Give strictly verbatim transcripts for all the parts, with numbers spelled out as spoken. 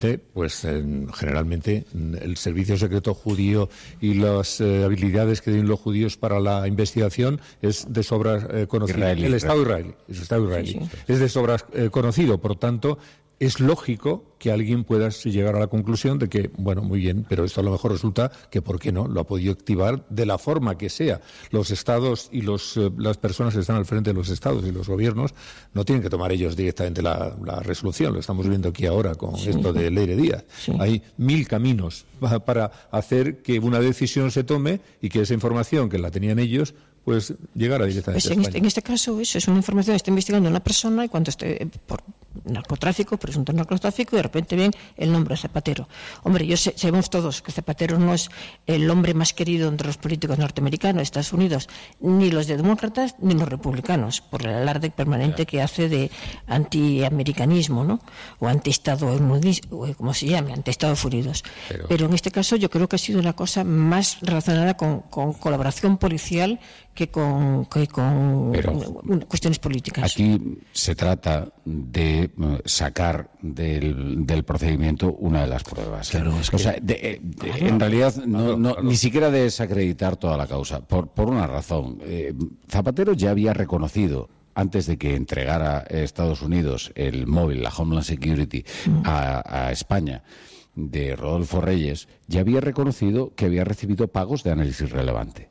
Pues eh, generalmente el servicio secreto judío y las eh, habilidades que tienen los judíos para la investigación es de sobra eh, conocido. Israelí, el Estado israelí, el Estado israelí. Sí, sí. Es de sobra eh, conocido, por tanto, es lógico que alguien pueda llegar a la conclusión de que, bueno, muy bien, pero esto a lo mejor resulta que, ¿por qué no?, lo ha podido activar de la forma que sea. Los estados y los, eh, las personas que están al frente de los estados y los gobiernos no tienen que tomar ellos directamente la, la resolución. Lo estamos viendo aquí ahora con sí. esto de Leire Díaz. Sí. Hay mil caminos para, para hacer que una decisión se tome y que esa información que la tenían ellos pues llegara directamente pues a en, España. este, en este caso eso es una información que está investigando una persona y cuando esté por narcotráfico, presunto narcotráfico, y de repente ven el nombre de Zapatero. Hombre, yo sé, sabemos todos que Zapatero no es el hombre más querido entre los políticos norteamericanos de Estados Unidos, ni los de demócratas ni los republicanos, por el alarde permanente que hace de antiamericanismo, ¿no? O antiestado, como se llame, antiestados Unidos. Pero, Pero en este caso yo creo que ha sido una cosa más relacionada con, con colaboración policial que con, que con Pero cuestiones políticas. Aquí se trata de sacar del, del procedimiento una de las pruebas. Claro, es que... o sea, de, de, claro. en realidad no, claro, no, claro. ni siquiera de desacreditar toda la causa, por, por una razón. Eh, Zapatero ya había reconocido, antes de que entregara a Estados Unidos el móvil, la Homeland Security, mm. a, a España, de Rodolfo Reyes, ya había reconocido que había recibido pagos de análisis relevante.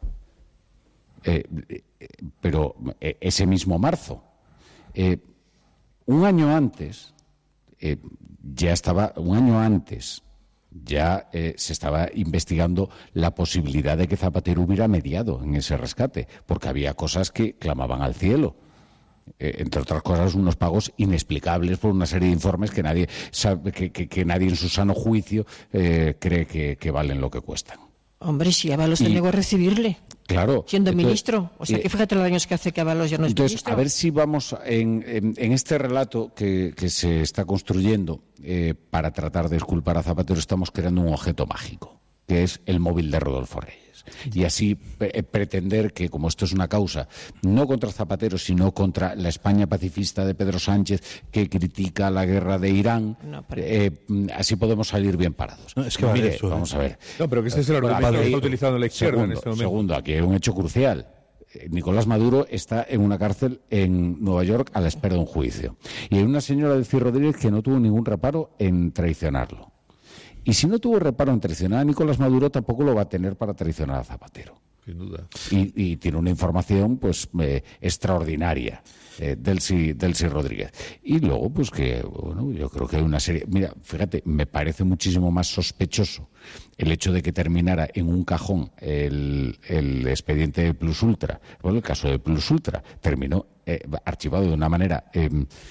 Eh, eh, pero eh, ese mismo marzo, eh, un año antes, eh, ya estaba, un año antes, ya eh, se estaba investigando la posibilidad de que Zapatero hubiera mediado en ese rescate, porque había cosas que clamaban al cielo. Eh, entre otras cosas, unos pagos inexplicables por una serie de informes que nadie sabe, que, que, que nadie en su sano juicio eh, cree que, que valen lo que cuestan. Hombre, si Ábalos se negó a recibirle. Claro. Siendo entonces, ministro. O sea, eh, que fíjate los años que hace que Ábalos ya no es entonces, ministro. A ver si vamos en, en, en este relato que, que se está construyendo eh, para tratar de exculpar a Zapatero, estamos creando un objeto mágico, que es el móvil de Rodolfo Reyes. Y así pre- pretender que, como esto es una causa no contra Zapatero, sino contra la España pacifista de Pedro Sánchez, que critica la guerra de Irán, no, pero... eh, así podemos salir bien parados. No, es que pues vale mire, eso, vamos ¿eh? a ver. No, pero que ese es el argumento Aquí, que está utilizando la izquierda segundo, en este momento. Segundo, aquí hay un hecho crucial. Nicolás Maduro está en una cárcel en Nueva York a la espera de un juicio. Y hay una señora de Cid Rodríguez que no tuvo ningún reparo en traicionarlo. Y si no tuvo reparo en traicionar a Nicolás Maduro, tampoco lo va a tener para traicionar a Zapatero. Sin duda. Y, y tiene una información pues eh, extraordinaria eh, del sí, del sí Rodríguez. Y luego, pues que, bueno, yo creo que hay una serie... Mira, fíjate, me parece muchísimo más sospechoso el hecho de que terminara en un cajón el, el expediente de Plus Ultra. Bueno, el caso de Plus Ultra terminó eh, archivado de una manera... Eh,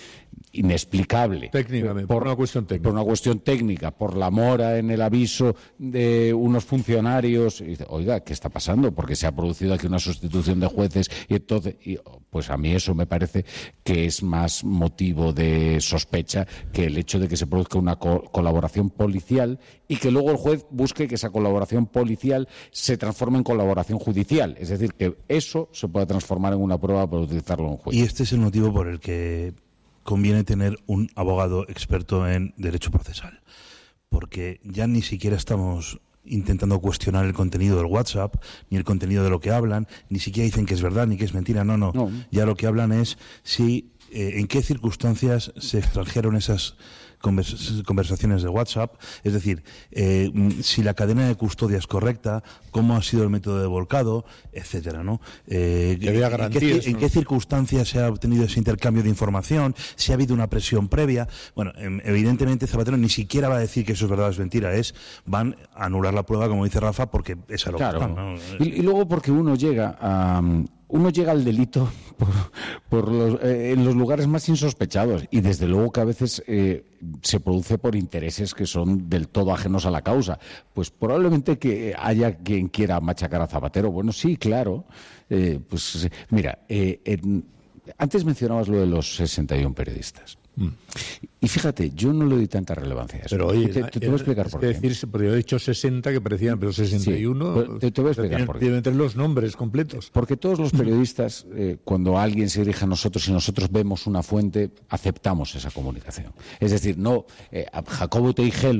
inexplicable técnicamente, por, por una cuestión técnica. Por una cuestión técnica, por la mora en el aviso de unos funcionarios. Y dice, oiga, ¿qué está pasando? Porque se ha producido aquí una sustitución de jueces y entonces, y, pues a mí eso me parece que es más motivo de sospecha que el hecho de que se produzca una co- colaboración policial y que luego el juez busque que esa colaboración policial se transforme en colaboración judicial. Es decir, que eso se pueda transformar en una prueba para utilizarlo en un juez. Y este es el motivo por el que conviene tener un abogado experto en derecho procesal, porque ya ni siquiera estamos intentando cuestionar el contenido del WhatsApp, ni el contenido de lo que hablan, ni siquiera dicen que es verdad ni que es mentira, no, no. no. Ya lo que hablan es si, eh, en qué circunstancias se extrajeron esas convers- conversaciones de WhatsApp, es decir, eh, si la cadena de custodia es correcta, cómo ha sido el método de volcado, etcétera, ¿no? Eh, que había garantías, ¿en, qué, ¿En qué circunstancias se ha obtenido ese intercambio de información? Si ha habido una presión previa. Bueno, evidentemente Zapatero ni siquiera va a decir que eso es verdad o es mentira, es van a anular la prueba, como dice Rafa, porque es a lo claro. que van, ¿no? y, y luego porque uno llega a... Uno llega al delito por, por los, eh, en los lugares más insospechados y desde luego que a veces eh, se produce por intereses que son del todo ajenos a la causa. Pues probablemente que haya quien quiera machacar a Zapatero. Bueno, sí, claro. Eh, pues mira, eh, en, antes mencionabas lo de los sesenta y uno periodistas. Mm. Y fíjate, yo no le doy tanta relevancia a eso. Pero oye, te, te, te voy a explicar es por que qué. Decirse, porque yo he dicho sesenta que parecían, pero sesenta y uno. Sí, te, te voy a explicar tienen, por qué. Deben tener los nombres completos. Porque todos los periodistas, eh, cuando alguien se dirige a nosotros y nosotros vemos una fuente, aceptamos esa comunicación. Es decir, no, eh, Jacobo Teijel